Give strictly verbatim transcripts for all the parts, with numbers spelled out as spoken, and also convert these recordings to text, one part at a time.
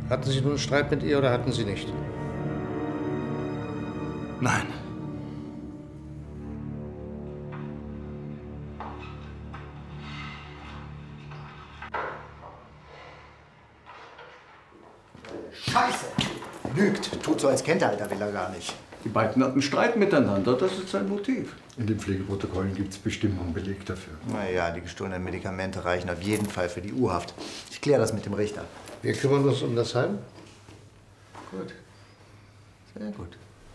Hatten Sie nun einen Streit mit ihr oder hatten Sie nicht? Nein. Scheiße! Lügt. Tut so, als kennt er Alter Villa gar nicht. Die beiden hatten Streit miteinander, das ist sein Motiv. In den Pflegeprotokollen gibt es bestimmt einen Beleg dafür. Naja, die gestohlenen Medikamente reichen auf jeden Fall für die U-Haft. Ich kläre das mit dem Richter. Wir kümmern uns um das Heim. Gut. Sehr gut.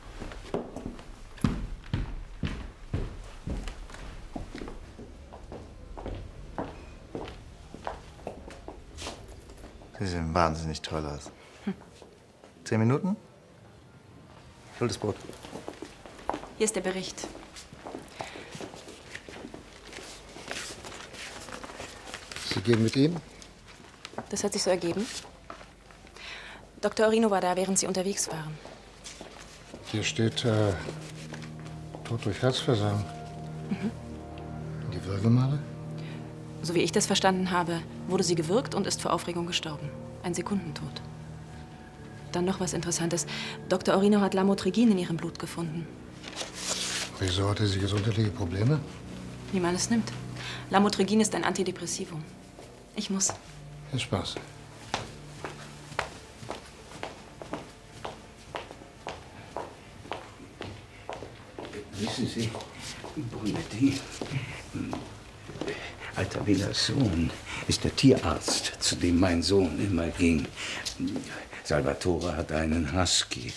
Sie sehen wahnsinnig toll aus. Hm. Zehn Minuten? Schuldes Brot. Hier ist der Bericht. Sie gehen mit ihm? Das hat sich so ergeben. Doktor Orino war da, während Sie unterwegs waren. Hier steht äh, Tod durch Herzversagen. Mhm. Die Würgemale? So wie ich das verstanden habe, wurde sie gewürgt und ist vor Aufregung gestorben. Ein Sekundentod. Dann noch was Interessantes. Doktor Orino hat Lamotrigin in ihrem Blut gefunden. Wieso hatte sie gesundheitliche Probleme? Wie man es nimmt. Lamotrigin ist ein Antidepressivum. Ich muss. Viel Spaß. Wissen Sie, Brunetti, Alter Villas Sohn ist der Tierarzt, zu dem mein Sohn immer ging. Salvatore hat einen Husky.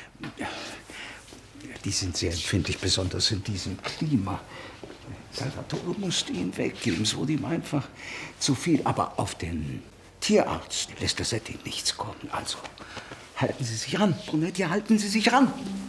Die sind sehr empfindlich, besonders in diesem Klima. Salvatore musste ihn weggeben, es wurde ihm einfach zu viel. Aber auf den Tierarzt lässt er seitdem nichts kommen. Also, halten Sie sich ran, Brunetti, halten Sie sich ran.